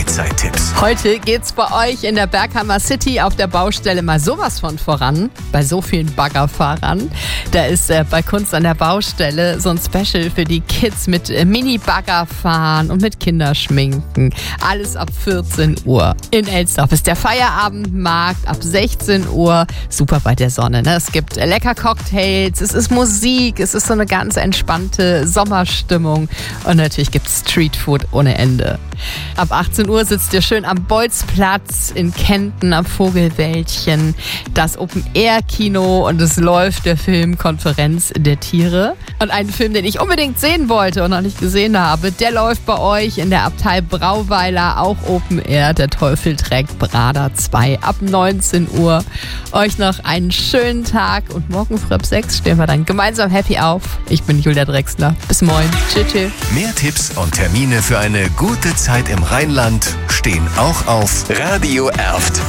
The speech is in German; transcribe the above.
Freizeittipps. Heute geht's bei euch in der Berghammer City auf der Baustelle mal sowas von voran, bei so vielen Baggerfahrern. Da ist bei Kunst an der Baustelle so ein Special für die Kids mit Mini-Baggerfahren und mit Kinderschminken. Alles ab 14 Uhr. In Elsdorf ist der Feierabendmarkt ab 16 Uhr. Super bei der Sonne, ne? Es gibt lecker Cocktails, es ist Musik, es ist so eine ganz entspannte Sommerstimmung und natürlich gibt es Streetfood ohne Ende. Ab 18 Uhr sitzt ihr schön am Bolzplatz in Kempten am Vogelwäldchen. Das Open-Air-Kino und es läuft der Film Konferenz der Tiere. Und einen Film, den ich unbedingt sehen wollte und noch nicht gesehen habe, der läuft bei euch in der Abtei Brauweiler, auch Open-Air. Der Teufel trägt Prada 2 ab 19 Uhr. Euch noch einen schönen Tag und morgen früh ab 6 stehen wir dann gemeinsam happy auf. Ich bin Julia Drechsler. Bis morgen. Tschüss. Mehr Tipps und Termine für eine gute Zeit im Rheinland stehen auch auf Radio Erft.